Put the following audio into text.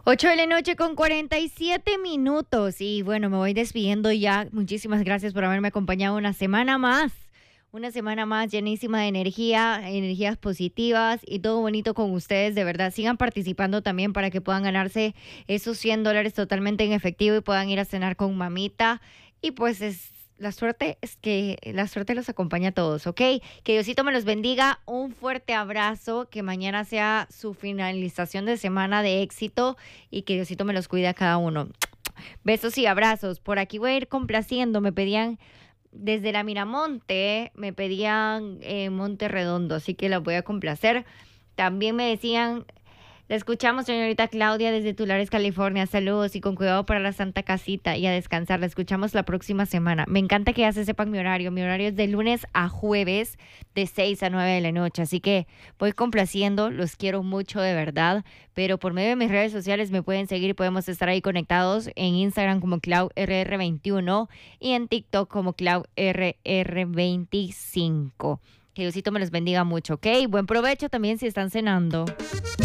8 de la noche con 47 minutos. Y bueno, me voy despidiendo ya. Muchísimas gracias por haberme acompañado una semana más. Una semana más llenísima de energía, energías positivas y todo bonito con ustedes. De verdad, sigan participando también para que puedan ganarse esos $100 totalmente en efectivo y puedan ir a cenar con mamita. Y pues la suerte es que la suerte los acompaña a todos, ¿ok? Que Diosito me los bendiga. Un fuerte abrazo. Que mañana sea su finalización de semana de éxito y que Diosito me los cuide a cada uno. Besos y abrazos. Por aquí voy a ir complaciendo. Me pedían desde la Miramonte, me pedían Monte Redondo, así que la voy a complacer. También me decían, la escuchamos, señorita Claudia, desde Tulares, California. Saludos y con cuidado para la Santa Casita y a descansar. La escuchamos la próxima semana. Me encanta que ya se sepan mi horario. Mi horario es de lunes a jueves, de 6 a 9 de la noche. Así que voy complaciendo. Los quiero mucho, de verdad. Pero por medio de mis redes sociales me pueden seguir y podemos estar ahí conectados en Instagram como ClaudRR21 y en TikTok como ClaudRR25. Que Diosito me los bendiga mucho, ¿ok? Buen provecho también si están cenando.